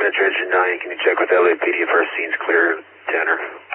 Penetration 9, can you check with LAPD if our scene's clear, Tanner?